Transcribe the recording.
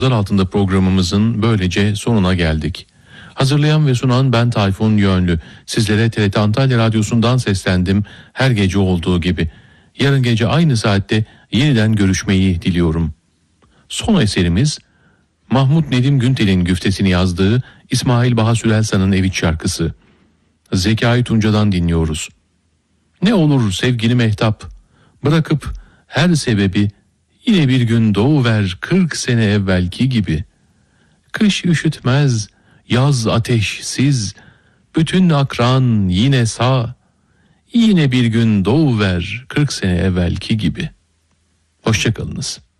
altında programımızın böylece sonuna geldik. Hazırlayan ve sunan ben Tayfun Yönlü. Sizlere TRT Antalya Radyosu'ndan seslendim, her gece olduğu gibi. Yarın gece aynı saatte yeniden görüşmeyi diliyorum. Son eserimiz Mahmut Nedim Güntel'in güftesini yazdığı İsmail Baha Sürelsa'nın Ev İç şarkısı. Zekai Tunca'dan dinliyoruz. Ne olur sevgili mehtap, bırakıp her sebebi, yine bir gün doğuver 40 sene evvelki gibi. Kış üşütmez, yaz ateşsiz, bütün akran yine sağ, yine bir gün doğuver 40 sene evvelki gibi. Hoşça kalınız.